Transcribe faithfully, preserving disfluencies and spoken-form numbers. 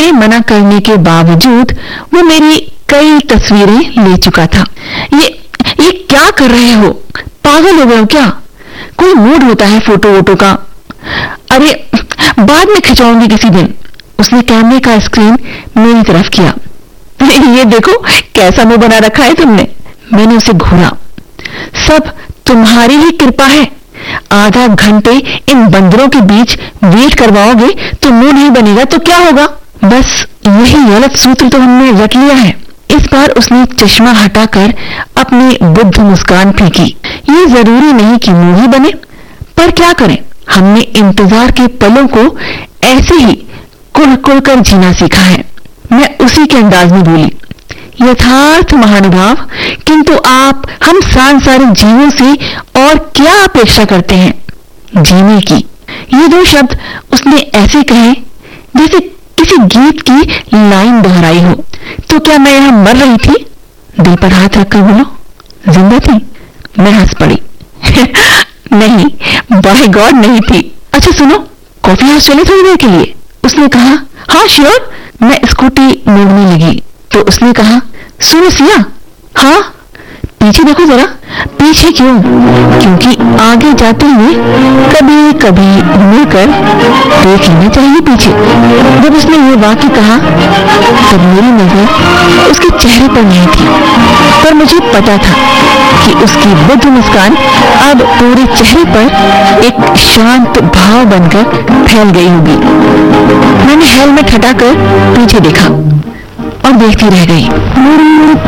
मेरे मना करने के बावजूद वो मेरी कई तस्वीरें ले चुका था। ये ये क्या कर रहे हो? पागल हो गए हो क्या? कोई मूड होता है फोटो वोटो का। अरे बाद में खिंचवाऊंगी किसी दिन। उसने कैमरे का स्क्रीन मेरी तरफ किया। ये देखो कैसा मुंह बना रखा है तुमने। मैंने उसे घूरा। सब तुम्हारी ही कृपा है। आधा घंटे इन बंदरों के बीच वेट करवाओगे तो मुंह नहीं बनेगा तो क्या होगा? बस यही गलत सूत्र तो हमने रट लिया है। इस बार उसने चश्मा हटाकर अपनी बुद्ध मुस्कान फेंकी। ये जरूरी नहीं कि मुंह ही बने, पर क्या करें, हमने इंतजार के पलों को ऐसे ही कुल कुल कर जीना सीखा है। मैं उसी के अंदाज में बोली, यथार्थ महानुभाव, किंतु आप हम सांसारिक जीवों से और क्या अपेक्षा करते हैं? जीने की। ये दो शब्द उसने ऐसे कहे जैसे किसी गीत की लाइन दोहराई हो। तो क्या मैं यहां मर रही थी? दिल पर हाथ रखकर बोलो, जिंदा थी? मैं हंस पड़ी। नहीं, बाय गॉड नहीं थी। अच्छा सुनो, कॉफी हाउस चले थोड़ी देर के लिए? उसने कहा, हाँ श्योर। मैं स्कूटी मोड़ने लगी तो उसने कहा, सुनो सिया, हाँ पीछे देखो जरा। पीछे क्यों? क्योंकि आगे जाते हुए कभी कभी मुड़कर देख लेना चाहिए पीछे। जब उसने ये वाक्य कहा तब मेरी नजर उसके चेहरे पर नहीं थी, पर मुझे पता था कि उसकी बुद्ध मुस्कान अब पूरे चेहरे पर एक शांत भाव बनकर फैल गई होगी। मैंने हेलमेट हटाकर पीछे देखा और देखती रह गई।